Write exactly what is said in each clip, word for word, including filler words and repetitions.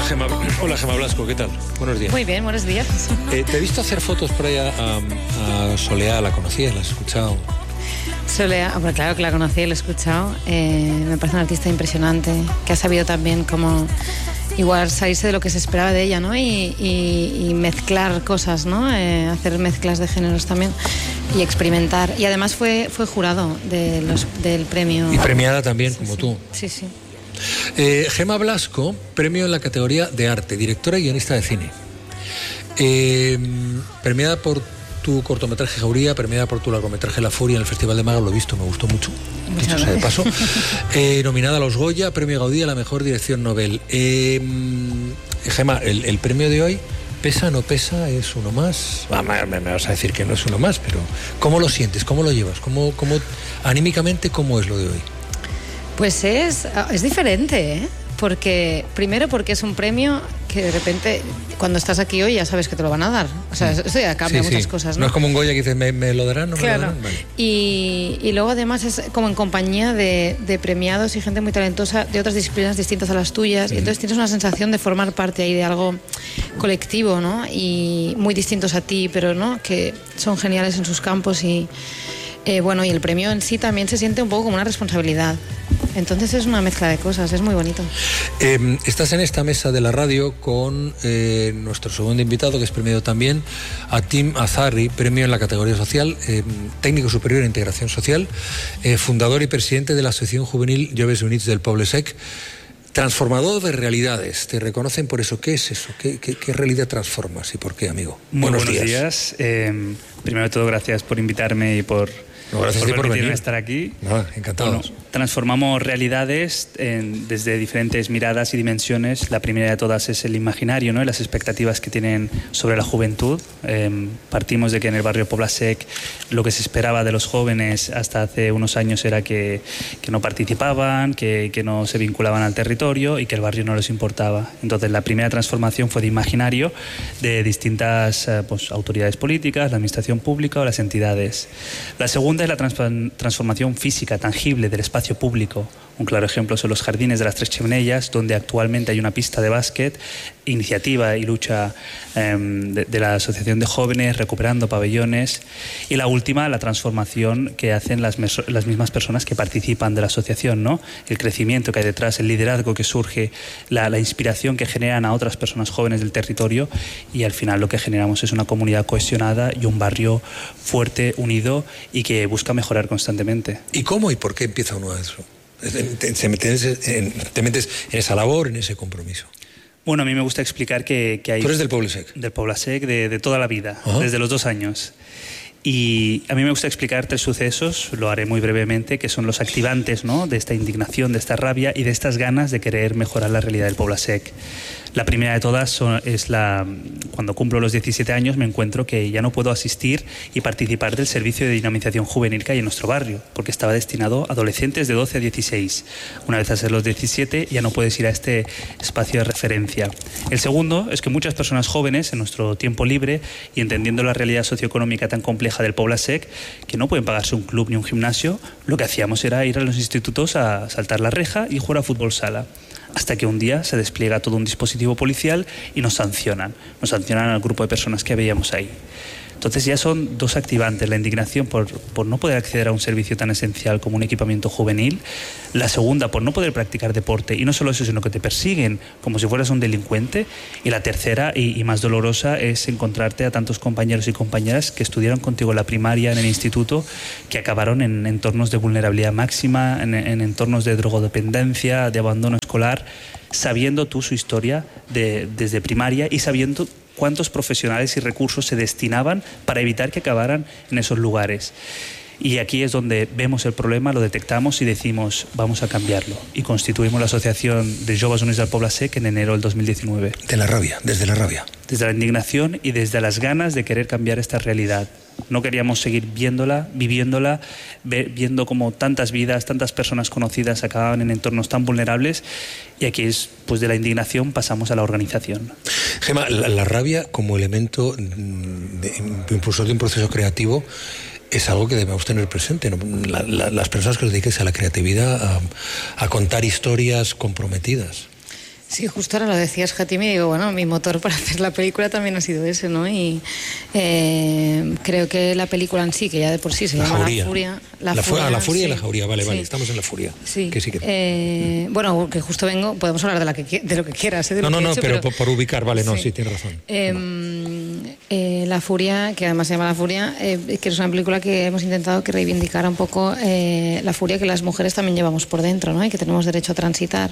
Gema, hola Gema Blasco, ¿qué tal? Buenos días. Muy bien, buenos días. Eh, te he visto hacer fotos por ahí a, a Soleá, ¿la conocías? ¿La has escuchado? Soleá, hombre, claro que la conocí y la he escuchado. Eh, me parece una artista impresionante, que ha sabido también como igual salirse de lo que se esperaba de ella, ¿no? Y, y, y mezclar cosas, ¿no? Eh, hacer mezclas de géneros también y experimentar. Y además fue, fue jurado de los, del premio. Y premiada también, sí, como sí. tú. Sí, sí. Eh, Gema Blasco, premio en la categoría de arte, directora y guionista de cine. Eh, premiada por tu cortometraje Jauría, premiada por tu largometraje La Furia en el Festival de Málaga, lo he visto, me gustó mucho, dicho sea de paso. Eh, nominada a los Goya, premio Gaudí a la mejor dirección Nobel. Eh, Gema, el, el premio de hoy, ¿pesa, no pesa? ¿Es uno más? Ah, me, me vas a decir que no es uno más, pero ¿cómo lo sientes? ¿Cómo lo llevas? ¿Cómo, cómo, anímicamente, cómo es lo de hoy? Pues es, es diferente, ¿eh? Porque, primero porque es un premio que de repente, cuando estás aquí hoy ya sabes que te lo van a dar. O sea, eso ya cambia sí, muchas sí. cosas, ¿no? No es como un Goya que dices, ¿me, me lo darán? ¿No claro. me lo darán? Vale. Y, y luego además es como en compañía de, de premiados y gente muy talentosa de otras disciplinas distintas a las tuyas. Sí. Y entonces tienes una sensación de formar parte ahí de algo colectivo, ¿no? Y muy distintos a ti, pero ¿no? Que son geniales en sus campos y... Eh, bueno, y el premio en sí también se siente un poco como una responsabilidad. Entonces es una mezcla de cosas, es muy bonito. Eh, estás en esta mesa de la radio con eh, nuestro segundo invitado, que es premiado también, Atim Azarri, premio en la categoría social, eh, técnico superior en integración social, eh, fundador y presidente de la Asociación Juvenil Joves Units del Poble Sec. Transformador de realidades, te reconocen por eso. ¿Qué es eso? ¿Qué, qué, qué realidad transformas y por qué, amigo? Muy buenos, buenos días. días. Eh, primero de todo, gracias por invitarme y por... No, gracias por, por permitirme venir. estar aquí. Nada, encantados. Bueno, transformamos realidades en, desde diferentes miradas y dimensiones. La primera de todas es el imaginario, ¿no? Y las expectativas que tienen sobre la juventud. Eh, partimos de que en el barrio Poble Sec lo que se esperaba de los jóvenes hasta hace unos años era que, que no participaban, que, que no se vinculaban al territorio y que el barrio no les importaba. Entonces la primera transformación fue de imaginario de distintas eh, pues, autoridades políticas, la administración pública o las entidades. La segunda es la trans transformación física, tangible del espacio público. Un claro ejemplo son los jardines de las Tres Chimenellas, donde actualmente hay una pista de básquet, iniciativa y lucha eh, de, de la Asociación de Jóvenes, recuperando pabellones. Y la última, la transformación que hacen las, las mismas personas que participan de la asociación, ¿no? El crecimiento que hay detrás, el liderazgo que surge, la, la inspiración que generan a otras personas jóvenes del territorio, y al final lo que generamos es una comunidad cohesionada y un barrio fuerte, unido y que busca mejorar constantemente. ¿Y cómo y por qué empieza uno a eso? Te, te, metes en, te metes en esa labor, en ese compromiso. Bueno, a mí me gusta explicar que, que hay... ¿Tú eres del Poble Sec? Del Poble Sec, de, de toda la vida, uh-huh. desde los dos años. Y a mí me gusta explicar tres sucesos, lo haré muy brevemente, que son los activantes, ¿no? De esta indignación, de esta rabia y de estas ganas de querer mejorar la realidad del Poble Sec. La primera de todas son, es la cuando cumplo los diecisiete años me encuentro que ya no puedo asistir y participar del servicio de dinamización juvenil que hay en nuestro barrio, porque estaba destinado a adolescentes de doce a dieciséis. Una vez a ser los diecisiete ya no puedes ir a este espacio de referencia. El segundo es que muchas personas jóvenes en nuestro tiempo libre y entendiendo la realidad socioeconómica tan compleja del Poble Sec, que no pueden pagarse un club ni un gimnasio, lo que hacíamos era ir a los institutos a saltar la reja y jugar a fútbol sala. Hasta que un día se despliega todo un dispositivo policial y nos sancionan. Nos sancionan al grupo de personas que veíamos ahí. Entonces ya son dos activantes, la indignación por, por no poder acceder a un servicio tan esencial como un equipamiento juvenil, la segunda por no poder practicar deporte, y no solo eso, sino que te persiguen como si fueras un delincuente, y la tercera y, y más dolorosa es encontrarte a tantos compañeros y compañeras que estudiaron contigo en la primaria, en el instituto, que acabaron en entornos de vulnerabilidad máxima, en, en entornos de drogodependencia, de abandono escolar, sabiendo tú su historia de, desde primaria y sabiendo cuántos profesionales y recursos se destinaban para evitar que acabaran en esos lugares. Y aquí es donde vemos el problema, lo detectamos y decimos, vamos a cambiarlo. Y constituimos la Asociación de Joves Units del Poble Sec en enero del dos mil diecinueve. De la rabia, desde la rabia. Desde la indignación y desde las ganas de querer cambiar esta realidad. No queríamos seguir viéndola, viviéndola, viendo como tantas vidas, tantas personas conocidas acababan en entornos tan vulnerables, y aquí es, pues de la indignación pasamos a la organización. Gema, la, la rabia como elemento de, impulsor de un proceso creativo es algo que debemos tener presente, ¿no? La, la, las personas que os dediquéis a la creatividad, a, a contar historias comprometidas. Sí, justo ahora lo decías, Jatimi, y digo, bueno, mi motor para hacer la película también ha sido ese, ¿no? Y eh, creo que la película en sí, que ya de por sí se la llama jauría. La Furia. La, la, furia, la Furia sí. Y la Jauría, vale, sí. vale, estamos en La Furia. Sí. Que sí que... Eh, bueno, que justo vengo, podemos hablar de, la que, de lo que quieras. ¿eh? De no, lo no, que no, hecho, pero, pero por, por ubicar, vale, no, sí, sí tienes razón. Eh, eh, La Furia, que además se llama La Furia, eh, que es una película que hemos intentado que reivindicara un poco eh, la furia que las mujeres también llevamos por dentro, ¿no? Y que tenemos derecho a transitar.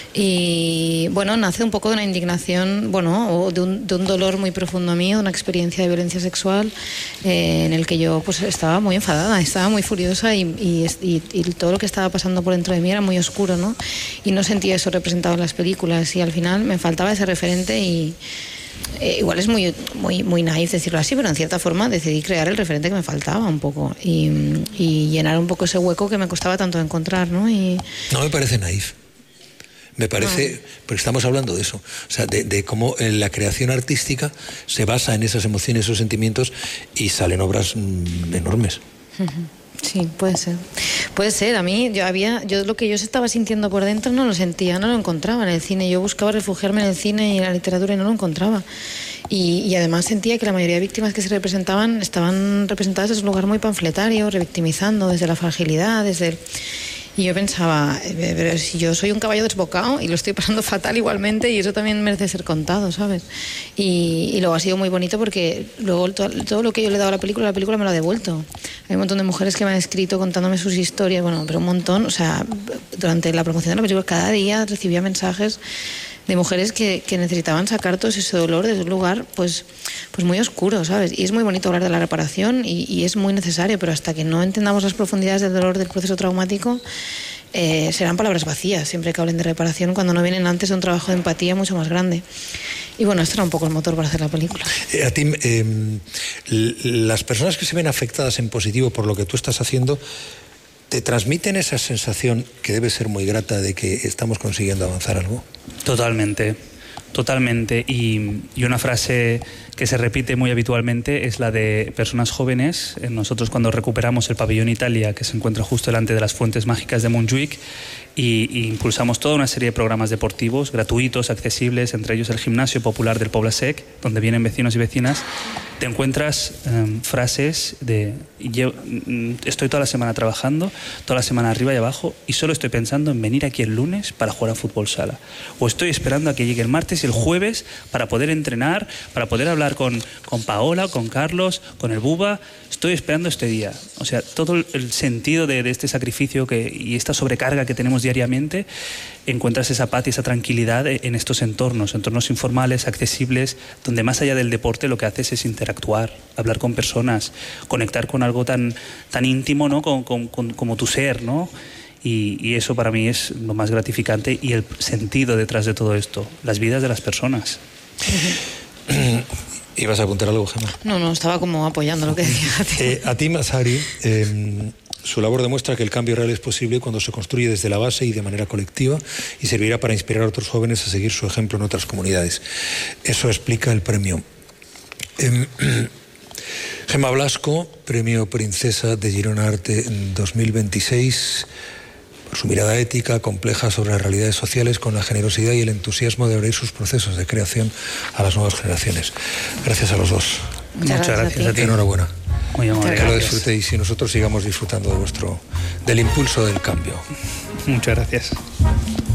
Y bueno, nace un poco de una indignación, bueno, o de un, de un dolor muy profundo mío, de una experiencia de violencia sexual eh, en el que yo pues estaba muy enfadada, estaba muy furiosa y, y, y, y todo lo que estaba pasando por dentro de mí era muy oscuro, ¿no? Y no sentía eso representado en las películas y al final me faltaba ese referente y eh, igual es muy, muy, muy naif decirlo así, pero en cierta forma decidí crear el referente que me faltaba un poco y, y llenar un poco ese hueco que me costaba tanto encontrar, ¿no? Y... No me parece naif. Me parece, no. Porque estamos hablando de eso, o sea, de, de cómo la creación artística se basa en esas emociones, esos sentimientos y salen obras mm, enormes. Sí, puede ser. Puede ser. A mí, yo había, yo lo que yo estaba sintiendo por dentro no lo sentía, no lo encontraba en el cine. Yo buscaba refugiarme en el cine y en la literatura y no lo encontraba. Y, y además sentía que la mayoría de víctimas que se representaban estaban representadas desde un lugar muy panfletario, revictimizando desde la fragilidad, desde el... Y yo pensaba, pero si yo soy un caballo desbocado y lo estoy pasando fatal igualmente y eso también merece ser contado, ¿sabes? Y, y luego ha sido muy bonito porque luego todo, todo lo que yo le he dado a la película, la película me lo ha devuelto. Hay un montón de mujeres que me han escrito contándome sus historias, bueno, pero un montón, o sea, durante la promoción de la película cada día recibía mensajes de mujeres que, que necesitaban sacar todo ese dolor desde un lugar pues, pues muy oscuro, ¿sabes? Y es muy bonito hablar de la reparación y, y es muy necesario, pero hasta que no entendamos las profundidades del dolor del proceso traumático, eh, serán palabras vacías siempre que hablen de reparación cuando no vienen antes de un trabajo de empatía mucho más grande. Y bueno, esto era un poco el motor para hacer la película. Eh, a ti, eh, las personas que se ven afectadas en positivo por lo que tú estás haciendo, ¿te transmiten esa sensación que debe ser muy grata de que estamos consiguiendo avanzar algo? Totalmente, totalmente. Y, y una frase que se repite muy habitualmente es la de personas jóvenes. Nosotros cuando recuperamos el pabellón Italia, que se encuentra justo delante de las fuentes mágicas de Montjuic, y, y impulsamos toda una serie de programas deportivos gratuitos, accesibles, entre ellos el gimnasio popular del Poble Sec, donde vienen vecinos y vecinas, te encuentras um, frases de yo estoy toda la semana trabajando, toda la semana arriba y abajo y solo estoy pensando en venir aquí el lunes para jugar a fútbol sala, o estoy esperando a que llegue el martes y el jueves para poder entrenar, para poder hablar con, con Paola, con Carlos, con el Buba. Estoy esperando este día. O sea, todo el sentido de, de este sacrificio que, y esta sobrecarga que tenemos diariamente, encuentras esa paz y esa tranquilidad en estos entornos, entornos informales, accesibles, donde más allá del deporte lo que haces es interactuar, hablar con personas, conectar con algo tan, tan íntimo, ¿no? con, con, con, como tu ser, ¿no? Y, y eso para mí es lo más gratificante y el sentido detrás de todo esto, las vidas de las personas. ¿Ibas a apuntar algo, Gemma? No, no, estaba como apoyando lo que decía. eh, Atim Azari, eh, su labor demuestra que el cambio real es posible cuando se construye desde la base y de manera colectiva y servirá para inspirar a otros jóvenes a seguir su ejemplo en otras comunidades. Eso explica el premio. Eh, Gemma Blasco, Premio Princesa de Girona Arte en dos mil veintiséis, por su mirada ética, compleja sobre las realidades sociales, con la generosidad y el entusiasmo de abrir sus procesos de creación a las nuevas generaciones. Gracias a los dos. Muchas, Muchas gracias, gracias a ti. Enhorabuena. Muy amable. Que lo disfrutéis y nosotros sigamos disfrutando de vuestro, del impulso del cambio. Muchas gracias.